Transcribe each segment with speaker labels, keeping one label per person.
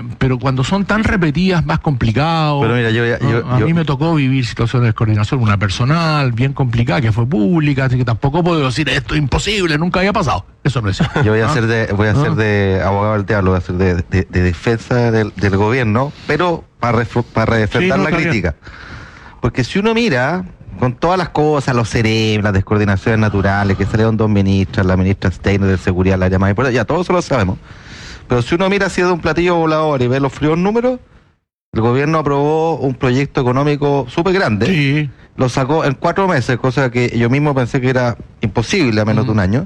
Speaker 1: pero cuando son tan repetidas, más complicado.
Speaker 2: Pero mira,
Speaker 1: a mí me tocó vivir situaciones de descoordinación, una personal bien complicada, que fue pública, así que tampoco puedo decir esto es imposible, nunca había pasado. Eso no es cierto.
Speaker 2: Yo voy a ser de abogado del diablo, voy a ser de defensa del gobierno, pero para refrendar la crítica. Porque si uno mira con todas las cosas, los cerebros, las descoordinaciones naturales, que salieron dos ministras, la ministra Steiner de Seguridad, la llamada importante, ya todos eso lo sabemos. Pero si uno mira así de un platillo volador y ve los fríos números, el gobierno aprobó un proyecto económico súper grande,
Speaker 1: sí.
Speaker 2: Lo sacó en 4 meses, cosa que yo mismo pensé que era imposible a menos de un año.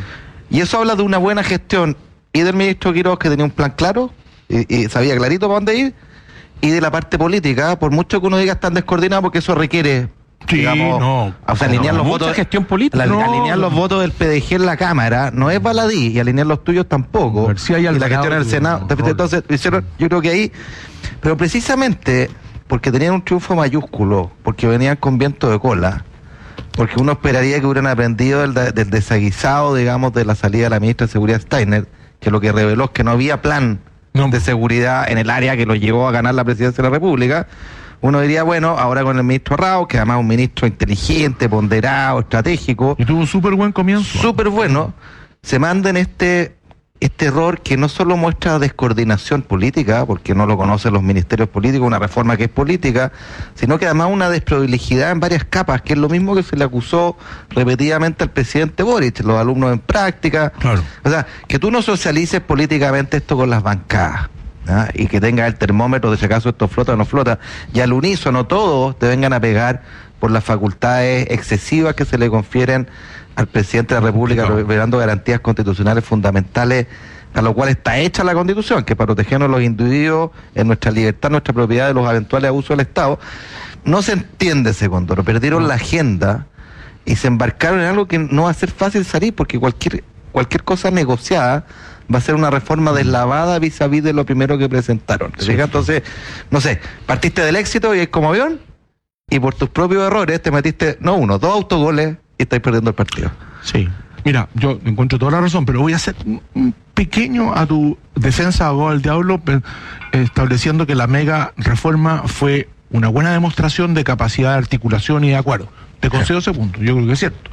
Speaker 2: Y eso habla de una buena gestión y del ministro Quiroz, que tenía un plan claro y sabía clarito para dónde ir, y de la parte política, por mucho que uno diga están descoordinados, porque eso requiere, digamos, alinear los votos,
Speaker 3: gestión política,
Speaker 2: alinear los votos del PDG en la Cámara no es baladí, y alinear los tuyos tampoco, y la gestión en el Senado. Entonces hicieron, yo creo que ahí, pero precisamente porque tenían un triunfo mayúsculo, porque venían con viento de cola, porque uno esperaría que hubieran aprendido del desaguisado, digamos, de la salida de la ministra de Seguridad Steiner, que lo que reveló es que no había plan de seguridad en el área que lo llevó a ganar la presidencia de la República. Uno diría, bueno, ahora con el ministro Rao, que además es un ministro inteligente, ponderado, estratégico.
Speaker 1: Y tuvo un súper buen comienzo.
Speaker 2: Súper bueno. Se manda en este error que no solo muestra descoordinación política, porque no lo conocen los ministerios políticos, una reforma que es política, sino que además una desprolijidad en varias capas, que es lo mismo que se le acusó repetidamente al presidente Boric, los alumnos en práctica.
Speaker 1: Claro.
Speaker 2: O sea, que tú no socialices políticamente esto con las bancadas, ¿ah? Y que tenga el termómetro de si acaso esto flota o no flota, y al unísono todos te vengan a pegar por las facultades excesivas que se le confieren al presidente de la República, revelando garantías constitucionales fundamentales a lo cual está hecha la Constitución, que para protegernos los individuos, en nuestra libertad, nuestra propiedad, de los eventuales abusos del Estado. No se entiende ese condoro, perdieron la agenda y se embarcaron en algo que no va a ser fácil salir, porque cualquier cosa negociada va a ser una reforma deslavada vis-a-vis de lo primero que presentaron. Sí. Entonces, no sé, partiste del éxito y es como avión, y por tus propios errores te metiste, no uno, 2 autogoles, y estáis perdiendo el partido.
Speaker 1: Sí. Mira, yo encuentro toda la razón, pero voy a hacer un pequeño a tu defensa, abogado del diablo, estableciendo que la mega reforma fue una buena demostración de capacidad de articulación y de acuerdo. Te concedo ese punto, yo creo que es cierto.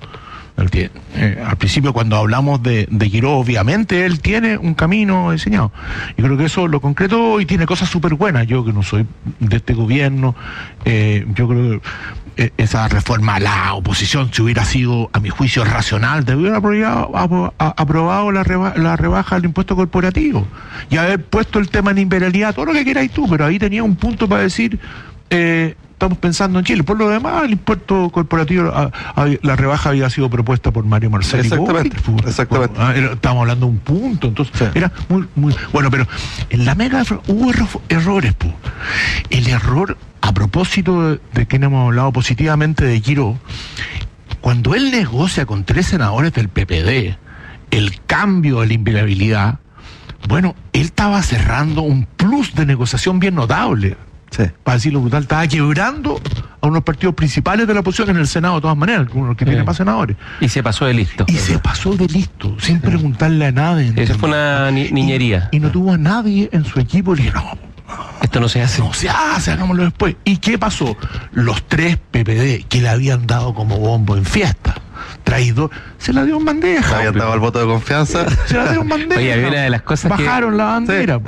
Speaker 1: Al principio, cuando hablamos de Quiroz, obviamente él tiene un camino diseñado. Yo creo que eso lo concretó y tiene cosas súper buenas. Yo, que no soy de este gobierno, yo creo que esa reforma a la oposición, si hubiera sido, a mi juicio, racional, te hubiera aprobado la rebaja del impuesto corporativo y haber puesto el tema en imperialidad, todo lo que queráis tú, pero ahí tenía un punto para decir... estamos pensando en Chile. Por lo demás, el impuesto corporativo, la rebaja había sido propuesta por Mario Marcel.
Speaker 2: Exactamente.
Speaker 1: Estamos hablando de un punto, entonces sí. Era muy bueno, pero en la mega hubo errores, po. El error, a propósito de quien hemos hablado positivamente de Quiroz, cuando él negocia con 3 senadores del PPD el cambio de la inviolabilidad, bueno, él estaba cerrando un plus de negociación bien notable. Sí. Para decirlo brutal, estaba quebrando a unos partidos principales de la oposición en el Senado, de todas maneras, algunos que tienen más senadores.
Speaker 3: Y se pasó de listo.
Speaker 1: Sin preguntarle a nadie.
Speaker 3: Eso fue una niñería.
Speaker 1: Y no tuvo a nadie en su equipo. Le dije, no,
Speaker 3: esto no se hace.
Speaker 1: No se hace, hagámoslo después. ¿Y qué pasó? Los 3 PPD que le habían dado como bombo en fiesta, traidor, se la dio en bandeja.
Speaker 2: Se habían dado el voto de confianza.
Speaker 1: Se la dio en bandeja.
Speaker 3: Oye, hay una de las cosas
Speaker 1: bajaron la bandera.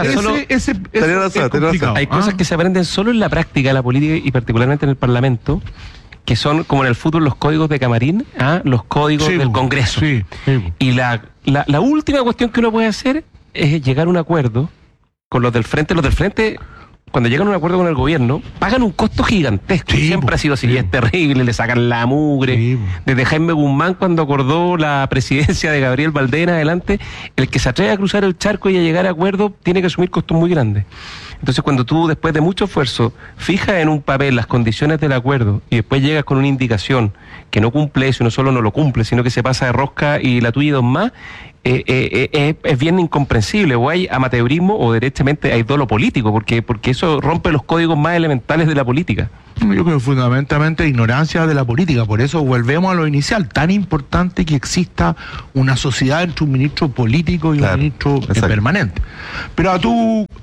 Speaker 3: Hay cosas que se aprenden solo en la práctica de la política y particularmente en el Parlamento, que son como en el fútbol los códigos de camarín, los códigos del Congreso. Sí. Y la última cuestión que uno puede hacer es llegar a un acuerdo con los del frente. Los del frente, cuando llegan a un acuerdo con el gobierno, pagan un costo gigantesco. Sí, siempre ha sido así, es terrible, le sacan la mugre. Sí, desde Jaime Guzmán, cuando acordó la presidencia de Gabriel Valdés en adelante, el que se atreve a cruzar el charco y a llegar a acuerdo tiene que asumir costos muy grandes. Entonces, cuando tú, después de mucho esfuerzo, fijas en un papel las condiciones del acuerdo y después llegas con una indicación que no cumple eso, y no solo no lo cumple, sino que se pasa de rosca y la tuya y 2 más, es bien incomprensible. O hay amateurismo o derechamente hay dolo político, porque eso rompe los códigos más elementales de la política.
Speaker 1: Yo creo que fundamentalmente ignorancia de la política. Por eso volvemos a lo inicial, tan importante que exista una sociedad entre un ministro político y un ministro permanente. Pero a tu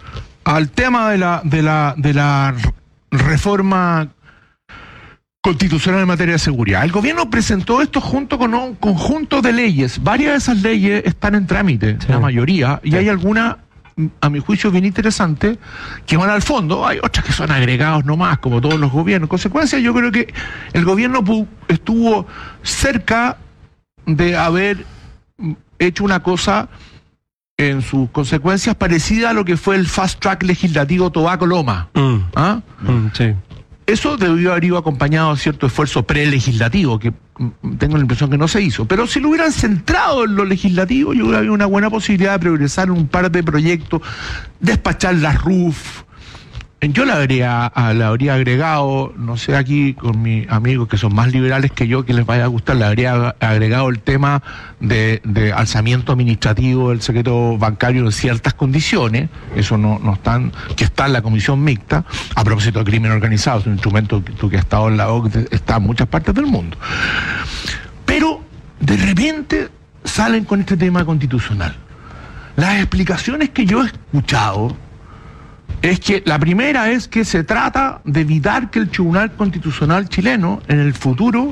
Speaker 1: al tema de la reforma constitucional en materia de seguridad. El gobierno presentó esto junto con un conjunto de leyes. Varias de esas leyes están en trámite, la mayoría, y hay algunas, a mi juicio, bien interesantes, que van al fondo. Hay otras que son agregados nomás, como todos los gobiernos. En consecuencia, yo creo que el gobierno estuvo cerca de haber hecho una cosa en sus consecuencias parecida a lo que fue el fast track legislativo Tobacco Loma.
Speaker 3: Sí.
Speaker 1: Eso debió haber ido acompañado de cierto esfuerzo prelegislativo, que tengo la impresión que no se hizo. Pero si lo hubieran centrado en lo legislativo, yo creo que había una buena posibilidad de progresar en un par de proyectos, despachar las RUF. Yo le habría agregado, no sé, aquí con mis amigos que son más liberales que yo, que les vaya a gustar, le habría agregado el tema de alzamiento administrativo del secreto bancario en ciertas condiciones. Eso no están, que está en la comisión mixta. A propósito de crimen organizado, es un instrumento que ha estado en la OCDE, está en muchas partes del mundo. Pero de repente salen con este tema constitucional. Las explicaciones que yo he escuchado es que la primera es que se trata de evitar que el Tribunal Constitucional chileno en el futuro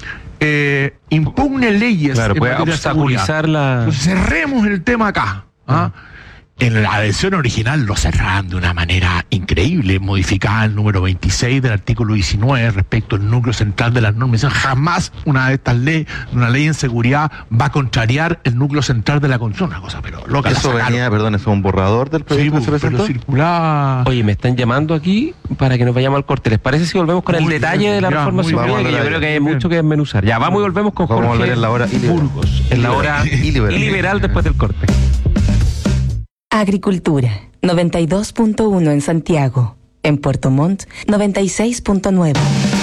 Speaker 1: impugne leyes.
Speaker 3: Claro, puede obstaculizar la...
Speaker 1: Entonces cerremos el tema acá. En la versión original lo cerraban de una manera increíble, modificaba el número 26 del artículo 19 respecto al núcleo central de las normas. Jamás una de estas leyes, una ley en seguridad, va a contrariar el núcleo central de la Constitución. Una cosa, pero loca.
Speaker 2: Eso venía, perdón, eso es un borrador del proyecto que se presentó.
Speaker 1: Circulaba.
Speaker 3: Oye, me están llamando aquí para que nos vayamos al corte. ¿Les parece si volvemos con el detalle de la reforma seguridad? Que yo creo que hay mucho que desmenuzar. Ya, vamos y volvemos con Jorge Burgos, en la hora iliberal después del corte.
Speaker 4: Agricultura, 92.1 en Santiago. En Puerto Montt, 96.9.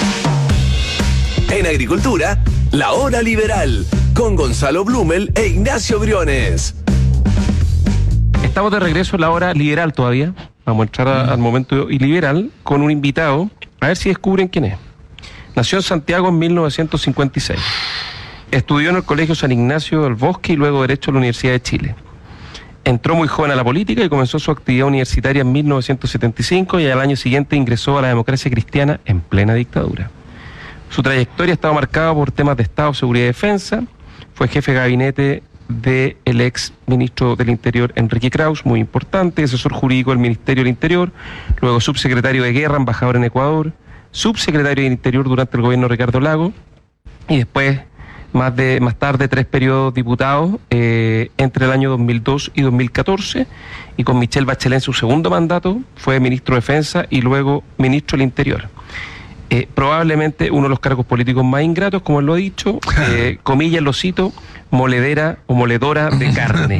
Speaker 5: En Agricultura, la hora liberal, con Gonzalo Blumel e Ignacio Briones.
Speaker 3: Estamos de regreso en la hora liberal todavía. Vamos a entrar al momento iliberal con un invitado, a ver si descubren quién es. Nació en Santiago en 1956. Estudió en el Colegio San Ignacio del Bosque y luego Derecho en la Universidad de Chile. Entró muy joven a la política y comenzó su actividad universitaria en 1975 y al año siguiente ingresó a la democracia cristiana en plena dictadura. Su trayectoria estaba marcada por temas de Estado, Seguridad y Defensa. Fue jefe de gabinete del ex ministro del Interior Enrique Kraus, muy importante, asesor jurídico del Ministerio del Interior, luego subsecretario de Guerra, embajador en Ecuador, subsecretario del Interior durante el gobierno de Ricardo Lagos y después... Más tarde 3 periodos diputados entre el año 2002 y 2014 y con Michelle Bachelet en su segundo mandato fue ministro de Defensa y luego ministro del Interior. Probablemente uno de los cargos políticos más ingratos, como él lo ha dicho, comillas lo cito, moledera o moledora de carne.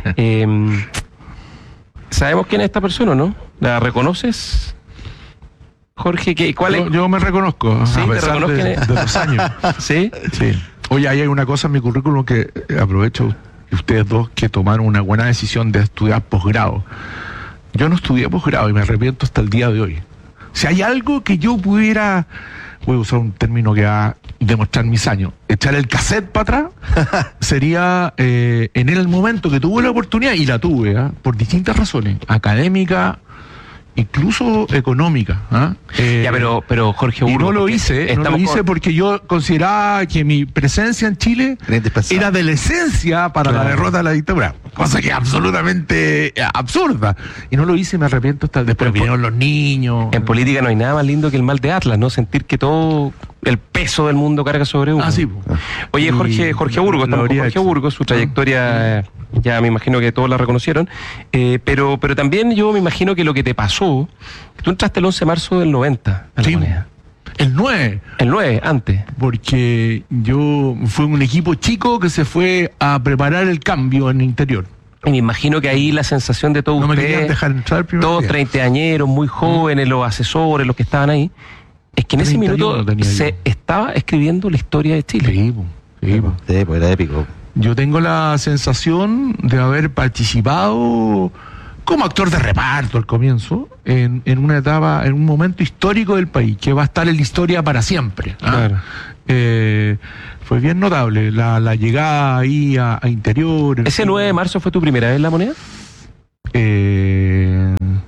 Speaker 3: ¿Sabemos quién es esta persona, no? ¿La reconoces? Jorge, ¿cuál es?
Speaker 1: Yo me reconozco,
Speaker 3: ¿sí?
Speaker 1: A pesar de los años.
Speaker 3: ¿Sí?
Speaker 1: Sí. Oye, ahí hay una cosa en mi currículum que aprovecho que ustedes dos que tomaron una buena decisión de estudiar posgrado. Yo no estudié posgrado y me arrepiento hasta el día de hoy. Si hay algo que yo pudiera, voy a usar un término que va a demostrar mis años, echar el cassette para atrás, sería en el momento que tuve la oportunidad, y la tuve, por distintas razones, académica, incluso económica.
Speaker 3: Ya, pero Jorge Burgos,
Speaker 1: y no lo hice, porque yo consideraba que mi presencia en Chile era de la esencia para la derrota de la dictadura, cosa que es absolutamente absurda. Y no lo hice, me arrepiento hasta después. Vinieron los niños.
Speaker 3: En política no hay nada más lindo que el mal de Atlas, ¿no? Sentir que todo el peso del mundo carga sobre uno.
Speaker 1: Sí.
Speaker 3: Oye, Jorge Burgos, estamos con Jorge Burgos, su trayectoria... Ya me imagino que todos la reconocieron, pero también yo me imagino que lo que te pasó, tú entraste el 11 de marzo del 90 a la moneda.
Speaker 1: El 9.
Speaker 3: El 9, antes.
Speaker 1: Porque yo fui un equipo chico que se fue a preparar el cambio en el Interior.
Speaker 3: Y me imagino que ahí la sensación de todos ustedes,
Speaker 1: me querían dejar entrar el primer
Speaker 3: todos
Speaker 1: día.
Speaker 3: Treintañeros, muy jóvenes, los asesores, los que estaban ahí, es que en ese minuto se estaba escribiendo la historia de Chile.
Speaker 2: Sí, pues era épico.
Speaker 1: Yo tengo la sensación de haber participado como actor de reparto al comienzo, en una etapa, en un momento histórico del país, que va a estar en la historia para siempre.
Speaker 3: Claro.
Speaker 1: Fue bien notable la llegada ahí a Interior.
Speaker 3: ¿Ese 9 de marzo fue tu primera vez en La Moneda?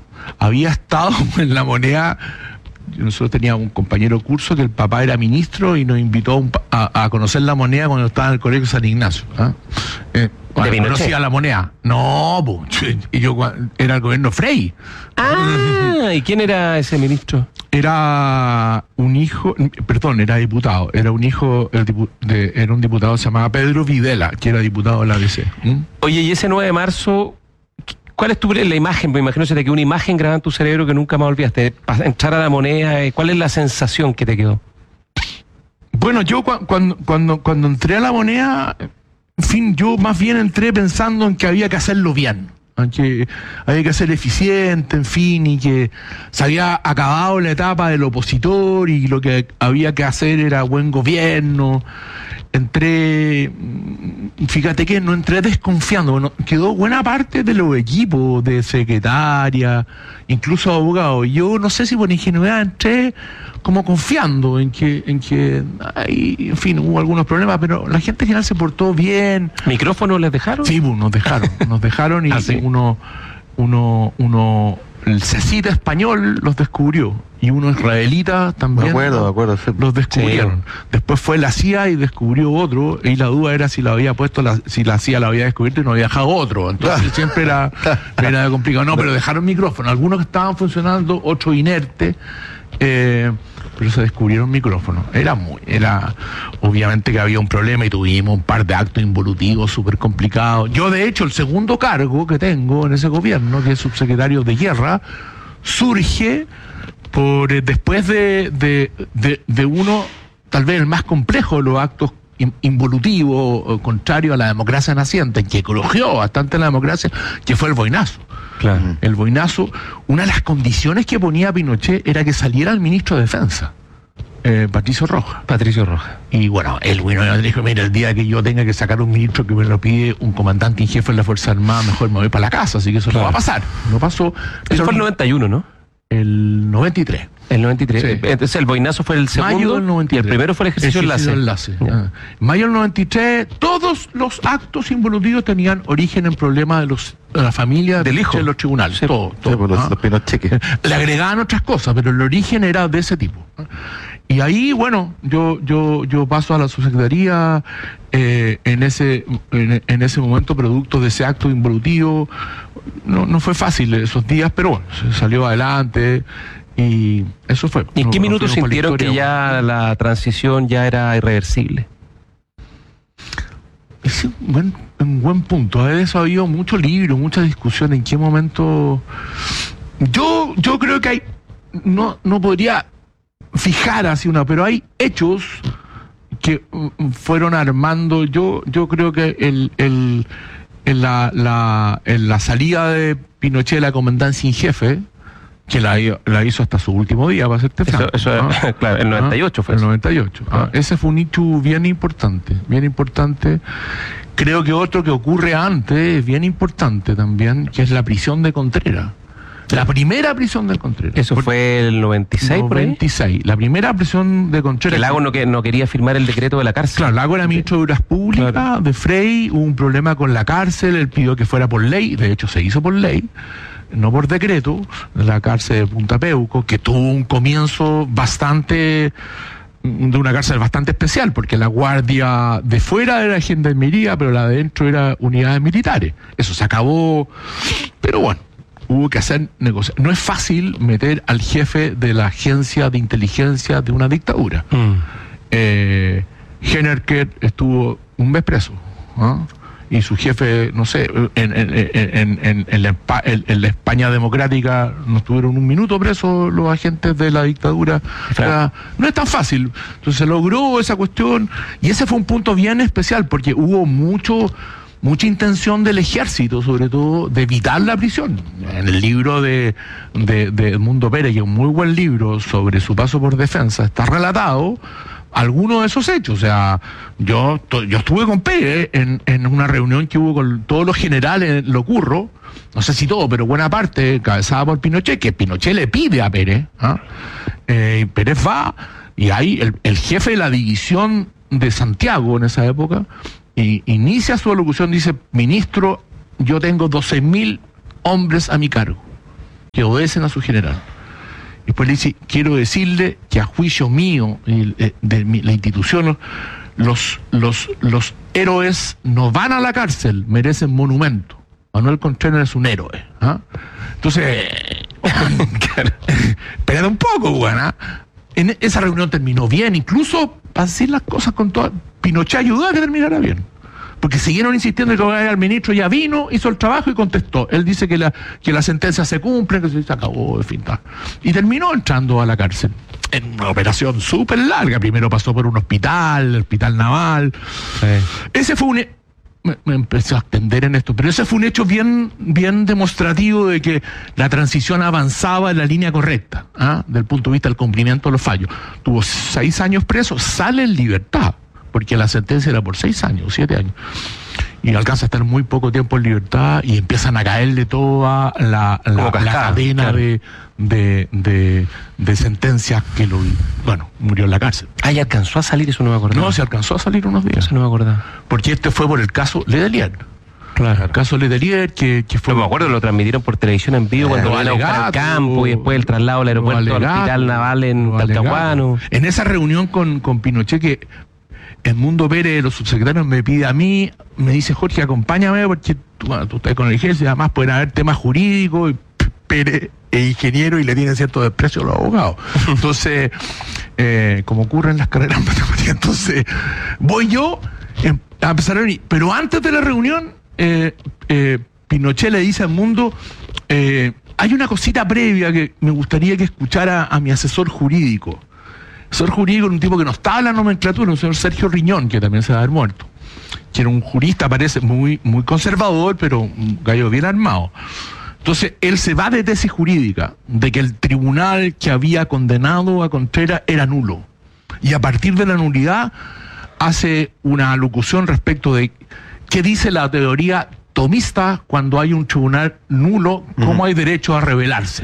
Speaker 1: había estado en La Moneda. Nosotros teníamos un compañero de curso que el papá era ministro y nos invitó a conocer La Moneda cuando estaba en el colegio San Ignacio. Conocía La Moneda. No, y yo era el gobierno Frey.
Speaker 3: ¿Y quién era ese ministro?
Speaker 1: Era un hijo, era diputado, era un hijo, era un diputado que se llamaba Pedro Videla, que era diputado de la DC.
Speaker 3: Oye, y ese 9 de marzo, ¿cuál es la imagen? Me imagino que se te quedó una imagen grabada en tu cerebro que nunca más olvidaste. Para entrar a La Moneda, ¿cuál es la sensación que te quedó?
Speaker 1: Bueno, yo cuando entré a La Moneda, en fin, yo más bien entré pensando en que había que hacerlo bien. Que había que ser eficiente, en fin, y que se había acabado la etapa del opositor y lo que había que hacer era buen gobierno. Entré, fíjate que no entré desconfiando, bueno, quedó buena parte de los equipos de secretaria, incluso abogados. Yo no sé si por ingenuidad entré como confiando en que en fin, hubo algunos problemas, pero la gente en general se portó bien.
Speaker 3: ¿Micrófonos les dejaron?
Speaker 1: Sí, nos dejaron y
Speaker 3: ¿sí?
Speaker 1: El CECIT español los descubrió y uno israelita también.
Speaker 2: De acuerdo, sí.
Speaker 1: Los descubrieron. Sí. Después fue la CIA y descubrió otro, y la duda era si la había puesto, si la CIA la había descubierto y no había dejado otro. Entonces siempre era complicado. No, pero dejaron micrófono. Algunos que estaban funcionando, otros inertes, pero se descubrieron micrófonos. Era obviamente que había un problema y tuvimos un par de actos involutivos súper complicados. Yo, de hecho, el segundo cargo que tengo en ese gobierno, que es subsecretario de Guerra, surge después de uno, tal vez el más complejo de los actos involutivos, contrario a la democracia naciente, que elogió bastante la democracia, que fue el boinazo.
Speaker 3: Claro.
Speaker 1: El boinazo, una de las condiciones que ponía Pinochet era que saliera el ministro de Defensa, Patricio Rojas. Y bueno, el bueno dijo, mira, el día que yo tenga que sacar un ministro que me lo pide un comandante en jefe de la Fuerza Armada, mejor me voy para la casa, así que eso no va a pasar. No pasó.
Speaker 3: Eso fue el 91, ¿no?
Speaker 1: El 93.
Speaker 3: El 93.
Speaker 1: Sí.
Speaker 3: Entonces el boinazo fue el segundo.
Speaker 1: Mayo del 93.
Speaker 3: Y el primero fue el ejercicio enlace.
Speaker 1: Mayo del 93, todos los actos involutivos tenían origen en problemas de la familia
Speaker 3: del hijo
Speaker 1: en los tribunales.
Speaker 3: Sí,
Speaker 1: todo.
Speaker 2: Los Pinochet.
Speaker 1: Le agregaban otras cosas, pero el origen era de ese tipo. Y ahí, bueno, yo paso a la subsecretaría en ese momento, producto de ese acto involutivo. No fue fácil esos días, pero bueno, se salió adelante y eso fue.
Speaker 3: ¿Y en qué minuto sintieron que ya la transición ya era irreversible?
Speaker 1: Es un buen punto. De eso ha habido mucho libro, mucha discusión. ¿En qué momento? Yo creo que hay, no podría fijar así pero hay hechos que fueron armando. Yo creo que en la salida de Pinochet de la comandancia en jefe, que la hizo hasta su último día, para hacerte franco.
Speaker 3: Claro, el 98 fue
Speaker 1: el
Speaker 3: eso.
Speaker 1: 98. Ese fue un hecho bien importante. Creo que otro que ocurre antes es bien importante también, que es la prisión de Contreras. La primera prisión de Contreras.
Speaker 3: Eso fue el 96,
Speaker 1: 96. La primera prisión de Contreras.
Speaker 3: El Lago no quería firmar el decreto de la cárcel.
Speaker 1: Claro, Lago era ministro de Obras Públicas, de Frey, hubo un problema con la cárcel, él pidió que fuera por ley, de hecho se hizo por ley, no por decreto, la cárcel de Punta Peuco, que tuvo un comienzo de una cárcel bastante especial, porque la guardia de fuera era gendarmería, pero la de dentro era unidades militares. Eso se acabó, pero bueno, hubo que hacer negocios. No es fácil meter al jefe de la agencia de inteligencia de una dictadura. Hennerker estuvo un mes preso, y su jefe, no sé, en la España democrática no estuvieron un minuto presos los agentes de la dictadura. Claro. O sea, no es tan fácil. Entonces se logró esa cuestión, y ese fue un punto bien especial, porque hubo mucha intención del ejército, sobre todo, de evitar la prisión. En el libro de Edmundo Pérez, que es un muy buen libro sobre su paso por defensa, está relatado algunos de esos hechos. O sea, yo estuve con Pérez en una reunión que hubo con todos los generales en Locurro, no sé si todo, pero buena parte, encabezada por Pinochet, que Pinochet le pide a Pérez, Pérez va, y ahí el jefe de la división de Santiago en esa época inicia su alocución, dice: ministro, yo tengo 12.000 hombres a mi cargo. que obedecen a su general. Y después le dice, quiero decirle que a juicio mío, la institución, los héroes no van a la cárcel, merecen monumento. Manuel Contreras es un héroe. ¿Ah? Entonces, espérate un poco, buena. En esa reunión terminó bien, incluso para decir las cosas con toda. Pinochet ayudó a que terminara bien. Porque siguieron insistiendo que el ministro ya vino, hizo el trabajo y contestó. Él dice que la sentencia se cumple, que se acabó, en fin, tal. Y terminó entrando a la cárcel. En una operación súper larga. Primero pasó por un hospital, el hospital naval. Sí. Ese fue un... Me empecé a extender en esto, pero ese fue un hecho bien demostrativo de que la transición avanzaba en la línea correcta, del punto de vista del cumplimiento de los fallos. Tuvo 6 años preso, sale en libertad, porque la sentencia era por 6 años, 7 años. Y alcanza a estar muy poco tiempo en libertad y empiezan a caerle toda la cadena, claro, de sentencias que murió en la cárcel.
Speaker 3: Ah, ¿y alcanzó a salir? Eso no me acordaba.
Speaker 1: No, se alcanzó a salir unos días.
Speaker 3: Eso no me acordaba.
Speaker 1: Porque este fue por el caso Letelier. Claro. El caso Letelier, que fue...
Speaker 3: No me acuerdo, lo transmitieron por televisión en vivo cuando van a buscar al campo y después el traslado al aeropuerto al hospital naval en Talcahuano.
Speaker 1: En esa reunión con Pinochet, que Edmundo Pérez, los subsecretarios, me pide a mí, me dice, Jorge, acompáñame porque tú estás con el ejército y además pueden haber temas jurídicos, y Pérez es ingeniero y le tienen cierto desprecio a los abogados. Entonces, como ocurre en las carreras en matemáticas, entonces voy yo a empezar a reunir. Pero antes de la reunión, Pinochet le dice al mundo, hay una cosita previa que me gustaría que escuchara a mi asesor jurídico. Asesor jurídico era un tipo que no estaba en la nomenclatura, un señor Sergio Riñón, que también se va a haber muerto, que era un jurista, parece muy conservador, pero un gallo bien armado. Entonces, él se va de tesis jurídica, de que el tribunal que había condenado a Contreras era nulo. Y a partir de la nulidad, hace una alocución respecto de qué dice la teoría tomista cuando hay un tribunal nulo, cómo hay derecho a rebelarse.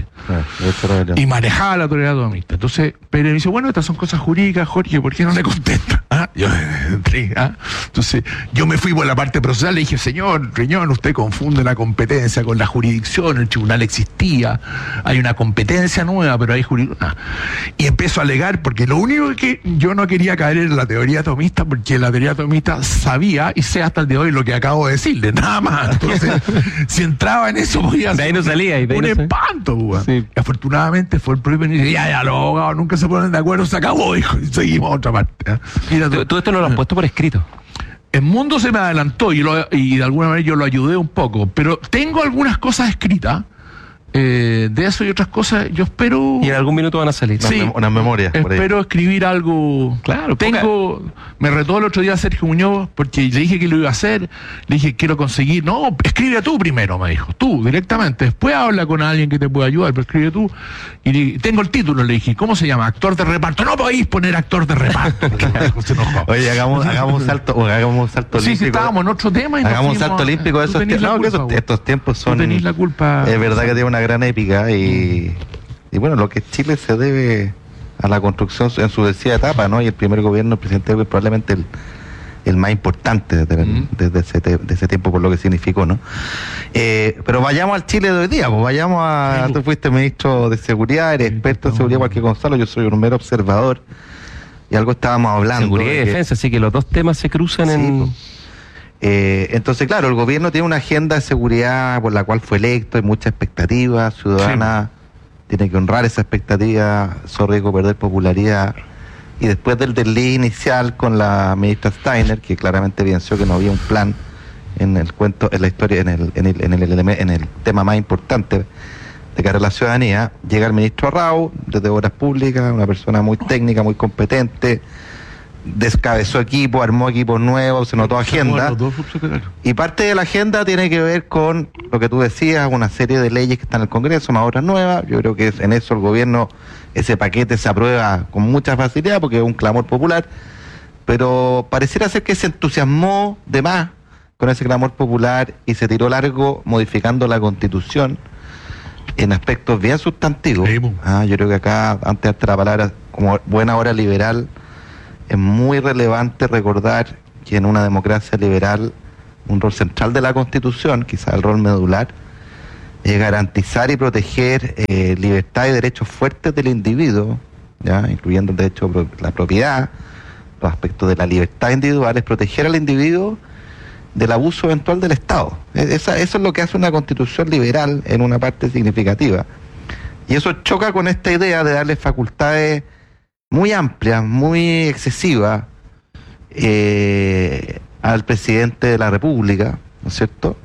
Speaker 1: Y manejaba la teoría tomista. Entonces, Pérez me dice, bueno, estas son cosas jurídicas, Jorge, ¿por qué no le contesta? Yo entré, Entonces, yo me fui por la parte procesal, le dije, señor Riñón, usted confunde la competencia con la jurisdicción, el tribunal existía, hay una competencia nueva, pero hay jurisdicción. Y empiezo a alegar, porque lo único que yo no quería caer era la teoría tomista, porque la teoría tomista sabía, y sé hasta el de hoy lo que acabo de decirle, nada más. Entonces, si entraba en eso, podía
Speaker 3: de ahí no salía.
Speaker 1: Un espanto, sí. Afortunadamente fue el propio ministro, ya, los abogados nunca se ponen de acuerdo, se acabó, dijo, y seguimos a otra parte.
Speaker 3: Mira, tú esto no lo has puesto por escrito.
Speaker 1: El mundo se me adelantó y de alguna manera yo lo ayudé un poco, pero tengo algunas cosas escritas. De eso y otras cosas, yo espero...
Speaker 3: Y en algún minuto van a salir.
Speaker 2: Sí, unas memorias.
Speaker 1: Espero escribir algo...
Speaker 3: Claro,
Speaker 1: me retó el otro día Sergio Muñoz, porque le dije que lo iba a hacer, le dije, quiero conseguir... No, escribe tú primero, me dijo, tú, directamente. Después habla con alguien que te pueda ayudar, pero escribe tú. Y tengo el título, le dije, ¿cómo se llama? Actor de reparto. No podéis poner actor de reparto.
Speaker 2: Oye, hagamos un salto olímpico.
Speaker 1: Sí, estábamos en otro tema.
Speaker 2: Hagamos un salto olímpico. Estos tiempos son...
Speaker 1: Tú tenés la culpa.
Speaker 2: Es verdad que tiene una gran épica y bueno, lo que Chile se debe a la construcción en su decía etapa, ¿no? Y el primer gobierno, el presidente es probablemente el más importante desde ese tiempo por lo que significó, ¿no? Pero vayamos al Chile de hoy día, pues vayamos a... Tú fuiste ministro de Seguridad, eres experto en seguridad igual que Gonzalo, yo soy un mero observador y algo estábamos hablando.
Speaker 3: Seguridad y defensa, así que los dos temas se cruzan en...
Speaker 2: Entonces, claro, el gobierno tiene una agenda de seguridad por la cual fue electo, hay mucha expectativa ciudadana, tiene que honrar esa expectativa, riesgo perder popularidad. Y después del desliz inicial con la ministra Steiner, que claramente evidenció que no había un plan en el cuento, en la historia, en el tema más importante de cara a la ciudadanía, llega el ministro Arrau, desde Obras Públicas, una persona muy técnica, muy competente, descabezó equipo, armó equipos nuevos, se notó agenda. Y parte de la agenda tiene que ver con lo que tú decías, una serie de leyes que están en el Congreso, más otras nuevas. Yo creo que en eso el gobierno, ese paquete se aprueba con mucha facilidad porque es un clamor popular, pero pareciera ser que se entusiasmó de más con ese clamor popular y se tiró largo modificando la Constitución en aspectos bien sustantivos. Yo creo que acá, antes de darte la palabra, como buena hora liberal, es muy relevante recordar que en una democracia liberal un rol central de la Constitución, quizás el rol medular, garantizar y proteger libertad y derechos fuertes del individuo, ¿ya? Incluyendo el derecho a la propiedad, los aspectos de la libertad individual, es proteger al individuo del abuso eventual del Estado. Eso es lo que hace una constitución liberal en una parte significativa. Y eso choca con esta idea de darle facultades muy amplias, muy excesivas al presidente de la República, ¿no es cierto?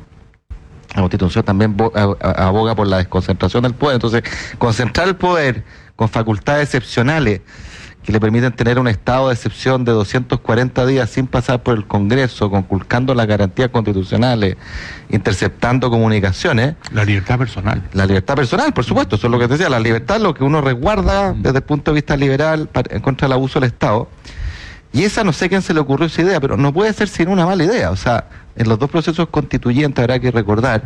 Speaker 2: La Constitución también aboga por la desconcentración del poder. Entonces, concentrar el poder con facultades excepcionales que le permiten tener un estado de excepción de 240 días sin pasar por el Congreso, conculcando las garantías constitucionales, interceptando comunicaciones.
Speaker 1: La libertad personal.
Speaker 2: La libertad personal, por supuesto, eso es lo que te decía. La libertad es lo que uno resguarda desde el punto de vista liberal en contra del abuso del Estado. Y esa, no sé a quién se le ocurrió esa idea, pero no puede ser sino una mala idea. O sea, en los dos procesos constituyentes habrá que recordar,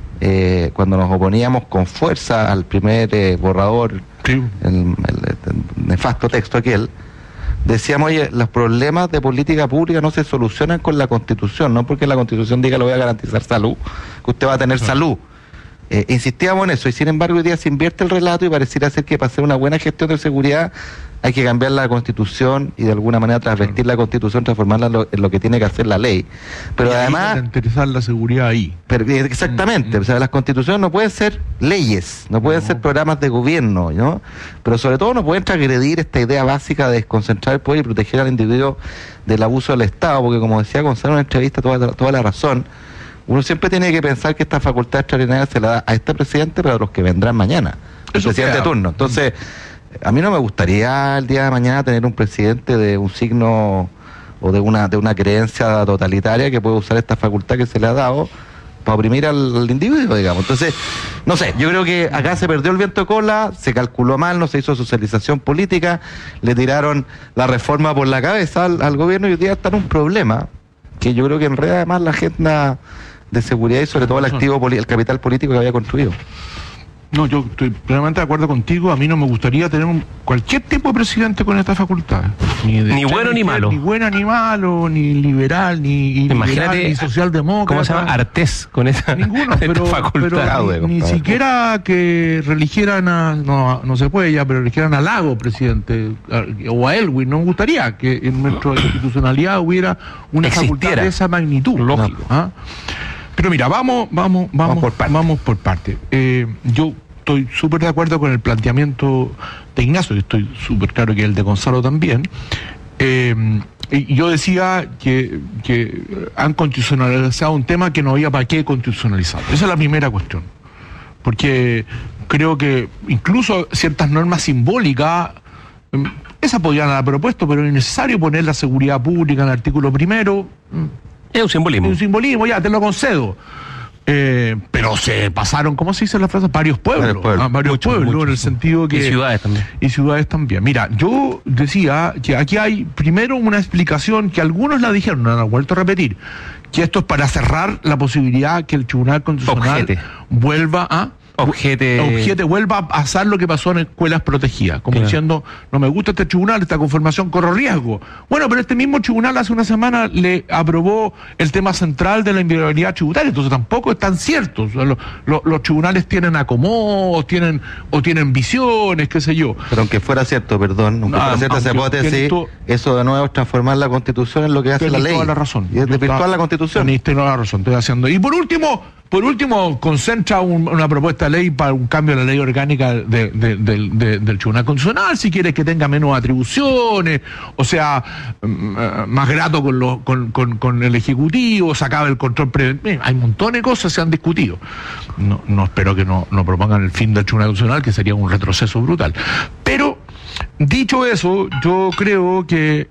Speaker 2: cuando nos oponíamos con fuerza al primer borrador, sí, el nefasto texto aquel, decíamos, oye, los problemas de política pública no se solucionan con la Constitución, no porque la Constitución diga le voy a garantizar salud, que usted va a tener salud. Insistíamos en eso, y sin embargo hoy día se invierte el relato y pareciera ser que para hacer una buena gestión de seguridad hay que cambiar la Constitución y de alguna manera transvestir la Constitución, transformarla en lo que tiene que hacer la ley. Pero además...
Speaker 1: interesar la seguridad ahí.
Speaker 2: Exactamente, o sea, las Constituciones no pueden ser leyes, no pueden ser programas de gobierno, ¿no? Pero sobre todo no pueden transgredir esta idea básica de desconcentrar el poder y proteger al individuo del abuso del Estado, porque como decía Gonzalo en una entrevista, toda la razón, uno siempre tiene que pensar que esta facultad extraordinaria se la da a este presidente, pero a los que vendrán mañana, el presidente de turno. Entonces, a mí no me gustaría el día de mañana tener un presidente de un signo o de una creencia totalitaria que puede usar esta facultad que se le ha dado para oprimir al individuo, digamos. Entonces, no sé, yo creo que acá se perdió el viento de cola, se calculó mal, no se hizo socialización política, le tiraron la reforma por la cabeza al gobierno y hoy día está en un problema que yo creo que enreda además la agenda de seguridad y sobre todo el capital político que había construido.
Speaker 1: No, yo estoy plenamente de acuerdo contigo. A mí no me gustaría tener cualquier tipo de presidente con esta facultad.
Speaker 3: Ni bueno ni malo.
Speaker 1: Ni bueno ni malo, ni liberal, ni socialdemócrata.
Speaker 3: ¿Cómo se llama? Artés con esa
Speaker 1: ninguno, pero ni siquiera que religieran no se puede ya, pero eligieran a Lago presidente, o a Elwin. No me gustaría que en nuestra institucionalidad hubiera una facultad de esa magnitud.
Speaker 3: Lógico.
Speaker 1: ¿Ah? Pero mira, vamos por parte. Yo estoy súper de acuerdo con el planteamiento de Ignacio, y estoy súper claro que el de Gonzalo también. Y yo decía que han constitucionalizado un tema que no había para qué constitucionalizar. Esa es la primera cuestión. Porque creo que incluso ciertas normas simbólicas, esas podrían haber propuesto, pero es necesario poner la seguridad pública en el artículo primero.
Speaker 3: Es un simbolismo.
Speaker 1: Es un simbolismo, ya, te lo concedo. Pero se pasaron, ¿cómo se dice la frase? Varios pueblos. Varios pueblos, en el sentido que...
Speaker 3: Y ciudades también.
Speaker 1: Y ciudades también. Mira, yo decía que aquí hay primero una explicación que algunos la dijeron, no la han vuelto a repetir, que esto es para cerrar la posibilidad que el Tribunal Constitucional vuelva a... vuelva a pasar lo que pasó en escuelas protegidas, como diciendo, no me gusta este tribunal, esta conformación corre riesgo. Bueno, pero este mismo tribunal hace una semana le aprobó el tema central de la inviolabilidad tributaria, entonces tampoco es tan cierto. O sea, los tribunales tienen acomodos, tienen visiones, qué sé yo.
Speaker 2: Pero aunque fuera cierto, perdón, aunque fuera cierta esa hipótesis, eso de nuevo es transformar la Constitución en lo que hace la ley.
Speaker 1: Toda la razón.
Speaker 2: Y es desvirtuar la Constitución.
Speaker 1: Tenés toda la razón, estoy haciendo. Y por último, concentra una propuesta de ley para un cambio de la ley orgánica del Tribunal Constitucional, si quieres que tenga menos atribuciones, o sea, más grato con el Ejecutivo, se acaba el control preventivo. Hay montones de cosas que se han discutido. No espero que no propongan el fin del Tribunal Constitucional, que sería un retroceso brutal. Pero, dicho eso, yo creo que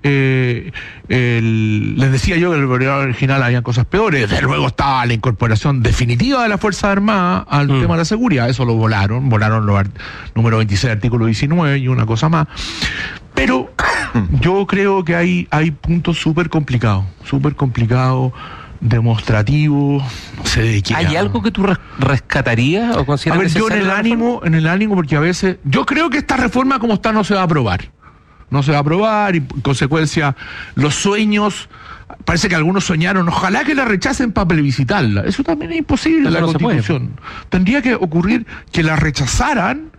Speaker 1: les decía yo que en el programa original habían cosas peores. Desde luego estaba la incorporación definitiva de las Fuerzas Armadas al tema de la seguridad. Eso lo volaron los número 26, artículo 19 y una cosa más. Pero yo creo que hay puntos súper complicados, demostrativos, no sé de qué.
Speaker 3: ¿Hay algo que tú rescatarías o consideras necesario?
Speaker 1: Yo en el ánimo, porque a veces, yo creo que esta reforma como está no se va a aprobar. no se va a aprobar, y en consecuencia los sueños, parece que algunos soñaron, ojalá que la rechacen para plebiscitarla. Eso también es imposible en la Constitución. Tendría que ocurrir que la rechazaran